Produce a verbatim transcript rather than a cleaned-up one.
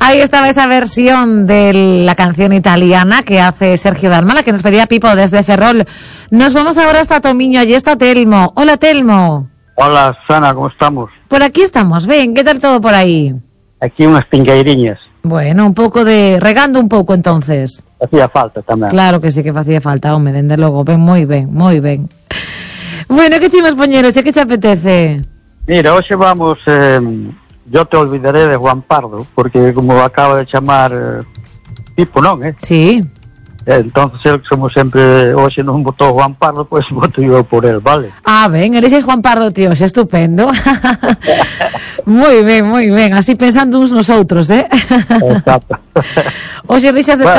Ahí estaba esa versión de la canción italiana que hace Sergio Dalma, la que nos pedía Pipo desde Ferrol. Nos vamos ahora hasta Tomiño, allí está Telmo. Hola, Telmo. Hola, Sana, ¿cómo estamos? Por aquí estamos, ven, ¿qué tal todo por ahí? Aquí unas pingueiriñas. Bueno, un pouco de... regando un pouco, entonces. Facía falta tamén. Claro que sí que facía falta, home, dende logo. Ben, moi ben, moi ben. Bueno, que chimos poñeros, e que te apetece? Mira, hoxe vamos... Eh, yo te olvidaré de Juan Pardo, porque como acaba de chamar eh, Pipo, non, eh? Sí. Eh, entonces, el que somos sempre... Hoxe non votou Juan Pardo, pois pues, voto eu por el, vale? Ah, ben, eres Juan Pardo, tío, é estupendo. Moi ben, moi ben, así pensando uns nos outros, eh? Exacto. Hoxe deixas descansar.